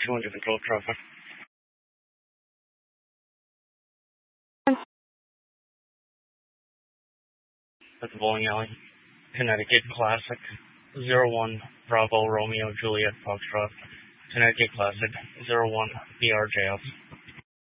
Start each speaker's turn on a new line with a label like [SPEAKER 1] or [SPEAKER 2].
[SPEAKER 1] 2 under control traffic. At the bowling alley. Connecticut Classic. 01 Bravo Romeo Juliet Foxtrot. Connecticut Classic. 01 BRJF.